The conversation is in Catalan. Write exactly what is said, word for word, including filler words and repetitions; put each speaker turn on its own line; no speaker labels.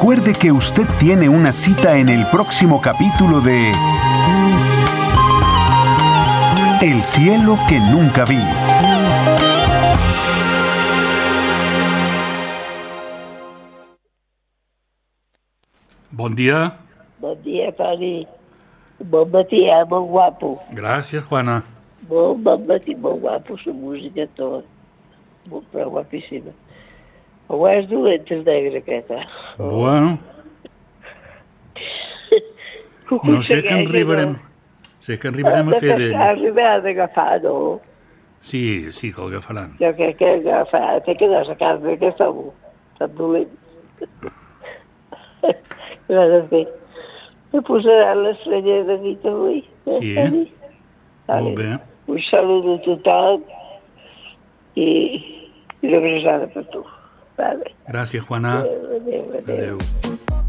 recuerde que usted tiene una cita en el próximo capítulo de El cielo que nunca vi.
Bon dia.
Bon dia, Toni. Bon matí, eh? Molt guapo.
Gràcies, Juana.
Molt bon matí, molt guapo, la música tot. Molt però guapíssima. Ho és dolent, el negre, aquesta.
Oh. Bueno. No sé que arribarem... No. Sé que arribarem a fer d'ell.
Arribarem a agafar, no?
Sí, sí que l'agafaran.
Jo crec que agafar, té que anar a casa d'aquesta segur. Tan dolent. Què has de fer? Me posaran l'estrella de nit avui.
Eh, sí, vale. Molt bé.
Un saludo a tothom i, i una abraçada per tu. Vale.
Gràcies, Juana.
Adéu, adéu, adéu.
Adéu.